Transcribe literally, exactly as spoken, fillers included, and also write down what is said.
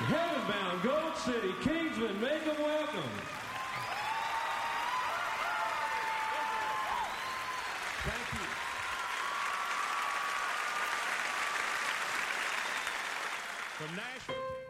Heavenbound Gold City, Kingsman, make them welcome. Thank you. From Nashville.